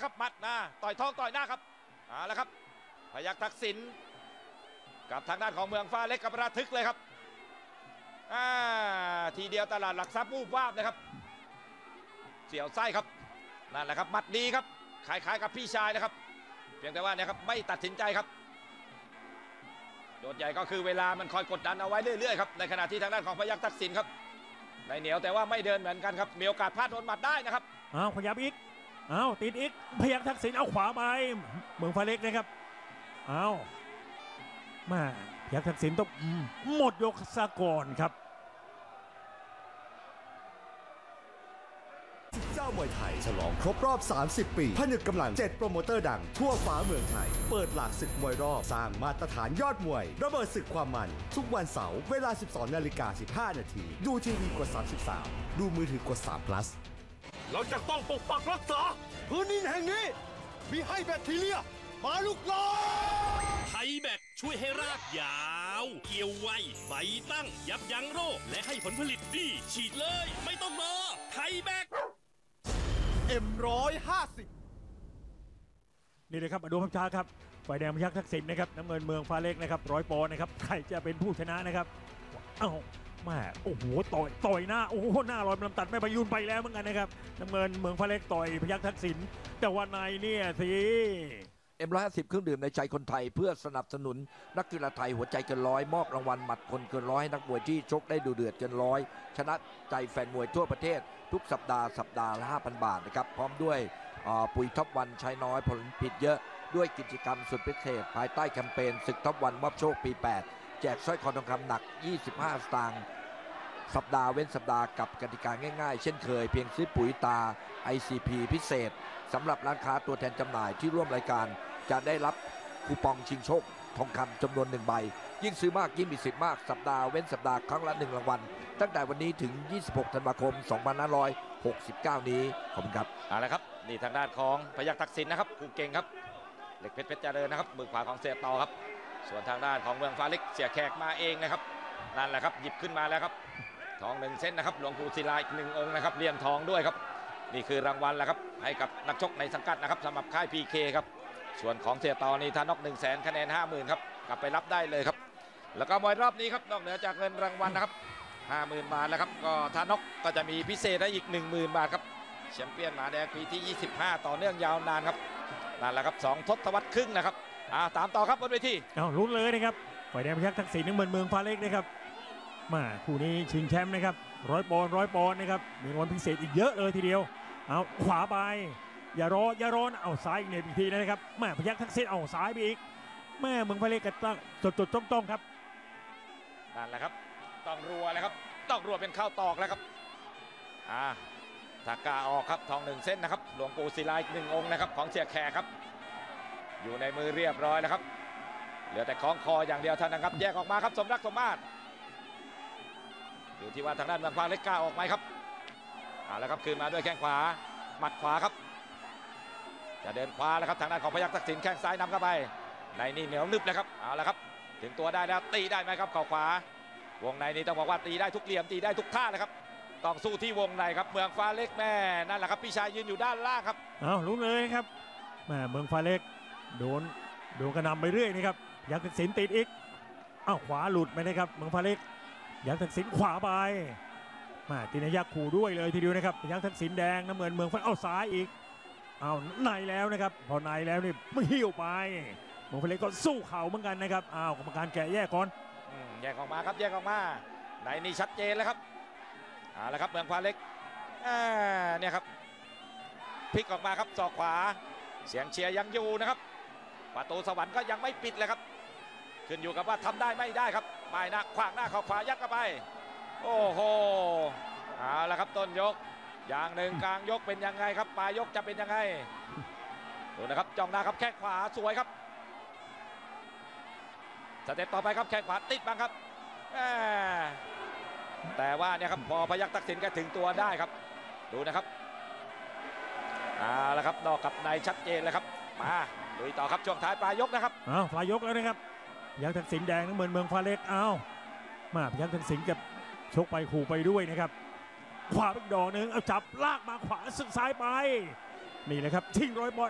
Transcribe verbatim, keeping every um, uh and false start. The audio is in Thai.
ครับมัดหน้าต่อยท้องต่อยหน้าครับเอาละครับพยัคฆ์ทักษิณกับทางด้านของเมืองฟ้าเล็กกับระทึกเลยครับอ่าทีเดียวตลาดหลักทรัพย์วูบวาบเลยครับเสียวไส้ครับนั่นแหละครับมัดดีครับคล้ายๆกับพี่ชายนะครับเพียงแต่ว่าเนี่ยครับไม่ตัดสินใจครับโจทย์ใหญ่ก็คือเวลามันคอยกดดันเอาไว้เรื่อยๆครับในขณะที่ทางด้านของพยัคฆ์ทักษิณครับในเหนียวแต่ว่าไม่เดินเหมือนกันครับมีโอกาสพลาดโดนหมัดได้นะครับอ้าวขยับอีกอ้าวติดอีกพยัคฆ์ทักษิณเอาขวาไปเมืองฟ้าเล็กนะครับอ้าวมาพยัคฆ์ทักษิณต้องหมดยกซะก่อนครับเจ้ามวยไทยฉลองครบรอบ สามสิบ ปีผนึกกำลังเจ็ดโปรโมเตอร์ดังทั่วฟ้าเมืองไทยเปิดหลากศึกมวยรอบสร้างมาตรฐานยอดมวยระเบิดศึกความมันทุกวันเสาร์เวลา สิบสองนาฬิกาสิบห้านาทีดูทีวีกดสามสิบสามดูมือถือกดสาม plus เราจะต้องปกปักรักษาพื้นดินแห่งนี้มีให้แบคทีเรียมาลุกลามไทยแบคช่วยให้รากยาวเกี่ยวไวใบตั้งยับยั้งโรคและให้ผลผลิตดีฉีดเลยไม่ต้องรอไทยแบคเอ็มร้อยห้าสิบนี่เลยครับมาดูภาพช้าครับฝ่ายแดงพยัคฆ์ทักษิณนะครับน้ำเงินเมืองฟ้าเล็กนะครับร้อยปอนด์นะครับใครจะเป็นผู้ชนะนะครับอ้าวแม่โอ้โหต่อยต่อยหน้าโอ้โหหน้าลอยลำตัดแม่ประยุนไปแล้วเหมือนกันนะครับน้ำเงินเมืองฟ้าเล็กต่อยพยัคฆ์ทักษิณแต่ว่าในเนี่ยสิเอ็มร้อยห้าสิบเครื่องดื่มในใจคนไทยเพื่อสนับสนุนนักกีฬาไทยหัวใจเกินร้อยมอบรางวัลหมัดคนเกินร้อยให้นักมวยที่ชกได้ดูเดือดเกินร้อยชนะใจแฟนมวยทั่วประเทศทุกสัปดาห์สัปดาห์ละ ห้าพัน บาทนะครับพร้อมด้วยปุ๋ยท็อปวันใช้น้อยผลผิดเยอะด้วยกิจกรรมสุดพิเศษภายใต้แคมเปญศึกท็อปวันมอบโชคปีแปดแจกสร้อยคอทองคำหนักยี่สิบห้าสตางค์สัปดาห์เว้นสัปดาห์กับกติกาง่ายๆเช่นเคยเพียงซื้อปุ๋ยตา ไอ ซี พี พิเศษสำหรับร้านค้าตัวแทนจำหน่ายที่ร่วมรายการจะได้รับคูปองชิงโชคทองคำจำนวนหนึ่งใบยิ่งซื้อมากยิ่งมีสิทธิ์มากสัปดาห์เว้นสัปดาห์ครั้งละหนึ่งรางวัลตั้งแต่วันนี้ถึงยี่สิบหกธันวาคมสองพันห้าร้อยหกสิบเก้านี้ขอบคุณครับเอาละครับนี่ทางด้านของพยัคฆ์ทักษิณนะครับคู่เก่งครับเหล็กเพชรเพชรเจริญนะครับมือขวาของเสียต่อครับส่วนทางด้านของเมืองฟ้าเล็กเสียแขกมาเองนะครับนั่นแหละครับหยิบขึ้นมาแล้วครับทองหนึ่งเส้นนะครับหลวงปู่ศิลาอีกหนึ่งองค์นะครับเหรียญทองด้วยครับนี่คือรางวัลแหละครับให้กับนักชกในสังกัดนะครับสำหรับค่าย พี เค ครับส่วนของเสียต่อนี่ถ้านอกหนึ่งแสนคะแนนห้าหมื่นครับกลับไปรับได้เลยครับแล้วก็มวยรอบนี้ครับนอกเหนือจากเงินรางวัลนะครับห้าหมื่นบาทแล้วครับก็ถ้านอกก็จะมีพิเศษได้อีก หนึ่งหมื่น บาทครับแชมเปี้ยนหมาแดงปีที่ยี่สิบห้าต่อเนื่องยาวนานครับนั่นแหละครับสองทศวรรษครึ่งนะครับอ่าตามต่อครับบนเวทีเอาลุ้นเลยนะครับฝ่ายแดงพยัคฆ์ทักษิณน้ำเงินเมืองฟ้าเล็กนะครับมาคู่นี้ชิงแชมป์นะครับร้อยปอนด์ร้อยปอนด์นะครับมีรางวัลพิเศษอีกเยอะเลยทีเดียวเอาขวาไปอย่ารออย่ารอเอาซ้ายอีกเนี่ยอีกทีนะครับแม่พยัคฆ์ทักษิณเอาซ้ายไปอีกแม่เมืองฟ้าเล็กก็ตั้งจดจดจ้องจ้องครับนั่นแหละครับต้องรัวเลยครับต้องรัวเป็นข้าวตอกแล้วครับอ่าตากาออกครับทองหนึ่งเส้นนะครับหลวงปู่ศิลาอีกหนึ่งองค์นะครับของเสียแขกครับอยู่ในมือเรียบร้อยแล้วครับเหลือแต่คล้องคออย่างเดียวเท่านั้นครับแยกออกมาครับสมรักสมมาตรอยู่ที่ว่าทางด้านเมืองฟ้าเล็กกล้าออกไหมครับเอาละครับคืนมาด้วยแข้งขวาหมัดขวาครับจะเดินขวาแล้วครับทางด้านของพยัคฆ์ทักษิณแข้งซ้ายนำเข้าไปในนี่เหนียวนึบเลยครับเอาละครับถึงตัวได้แล้วตีได้ไหมครับเข่าขวาวงในนี้ต้องบอกว่าตีได้ทุกเหลี่ยมตีได้ทุกท่าเลยครับต้องสู้ที่วงในครับเมืองฟ้าเล็กแม่นั่นแหละครับพี่ชายยืนอยู่ด้านล่างครับเอาลุ้นเลยครับแม่เมืองฟ้าเล็กโดนโดนกระนำไปเรื่อยนะครับพยัคฆ์ทักษิณติดอีกอ้าวขวาหลุดไปนะครับเมืองฟ้าเล็กพยัคฆ์ทักษิณขวาไปมาตีนยักษ์ขู่ด้วยเลยทีเดียวนะครับพยัคฆ์ทักษิณแดงน้ำเงินเมืองฟ้าเอาซ้ายอีกเอาในแล้วนะครับพอในแล้วนี่ไม่หิ้วไปเมืองฟ้าเล็กก็สู้เข่าเหมือนกันนะครับอ้าวกรรมการแกะแยกก่อนแยกออกมาครับแยกออกมาในนี่ชัดเจนแล้วครับเอาละครับเมืองฟ้าเล็กเนี่ยครับพลิกออกมาครับศอกขวาเสียงเชียร์ยังอยู่นะครับประตูสวรรค์ก็ยังไม่ปิดเลยครับขึ้นอยู่กับว่าทำได้ไม่ได้ครับปลายหน้าขวางหน้าเข้าขวายัดเข้าไปโอ้โหเอาละครับต้นยกอย่างหนึ่งกลางยกเป็นยังไงครับปลายยกจะเป็นยังไงดูนะครับจ้องหน้าครับแข้งขวาสวยครับสเต็ปต่อไปครับแข้งขวาติดบังครับแต่ว่าเนี่ยครับพอพยัคฆ์ทักษิณแกถึงตัวได้ครับดูนะครับเอาละครับนอกกับในชัดเจนเลยครับมาลุยต่อครับช่วงท้ายปลายยกนะครับอ้าวปลายยกแล้วนะครับพยัคฆ์ทักษิณแดงน้ำเงินเมืองฟ้าเล็กอ้าวมาพยัคฆ์ทักษิณกับชกไปขู่ไปด้วยนะครับขวาอีกดอกหนึ่งเอาจับลากมาขวาสึกซ้ายไปนี่แหละครับทิ้งร้อยบอล